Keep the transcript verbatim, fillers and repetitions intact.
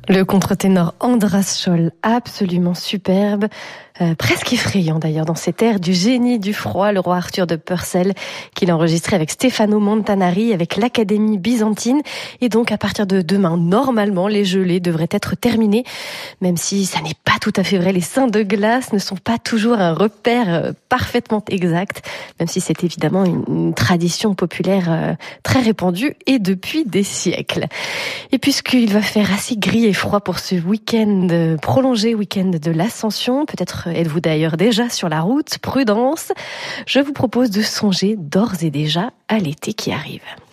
Le contre-ténor Andras Scholl, absolument superbe, euh, presque effrayant d'ailleurs dans cet air du génie du froid, le roi Arthur de Purcell, qu'il a enregistré avec Stefano Montanari, avec l'Académie byzantine. Et donc à partir de demain, normalement, les gelées devraient être terminées, même si ça n'est pas tout à fait vrai. Les seins de glace ne sont pas toujours un repère parfaitement exact, même si c'est évidemment une, une tradition populaire euh, très répandue et depuis des siècles. Et puisqu'il va faire assez gris et froid pour ce week-end, prolongé week-end de l'Ascension, peut-être êtes-vous d'ailleurs déjà sur la route, prudence, je vous propose de songer d'ores et déjà à l'été qui arrive.